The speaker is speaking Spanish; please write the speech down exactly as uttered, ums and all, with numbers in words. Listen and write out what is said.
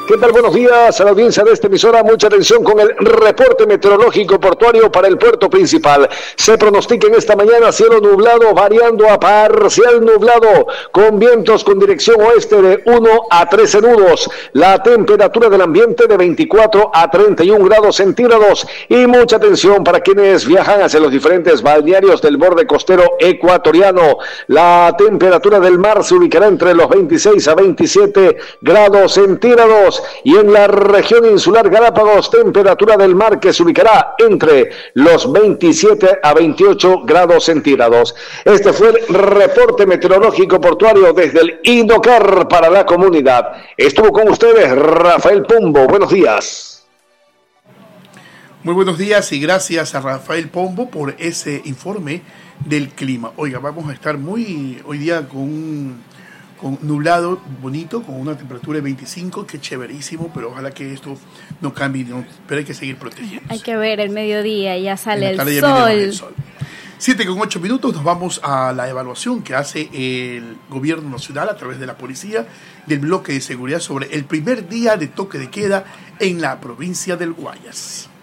¿Qué tal? Buenos días a la audiencia de esta emisora. Mucha atención con el reporte meteorológico portuario para el puerto principal. Se pronostica en esta mañana cielo nublado variando a parcial nublado con vientos con dirección oeste de uno a trece nudos. La temperatura del ambiente de veinticuatro a treinta y un grados centígrados. Y mucha atención para quienes viajan hacia los diferentes balnearios del borde costero ecuatoriano. La temperatura del mar se ubicará entre los veintiséis a veintisiete grados centígrados. Y en la región insular Galápagos, temperatura del mar que se ubicará entre los veintisiete a veintiocho grados centígrados. Este fue el reporte meteorológico portuario desde el INDOCAR para la comunidad. Estuvo con ustedes Rafael Pombo. Buenos días. Muy buenos días y gracias a Rafael Pombo por ese informe del clima. Oiga, vamos a estar muy hoy día con un con nublado, bonito, con una temperatura de veinticinco, que chéverísimo, pero ojalá que esto no cambie, no, pero hay que seguir protegiéndose. Hay que ver el mediodía, ya sale el ya sol. el sol. siete con ocho minutos, nos vamos a la evaluación que hace el gobierno nacional a través de la policía del bloque de seguridad sobre el primer día de toque de queda en la provincia del Guayas.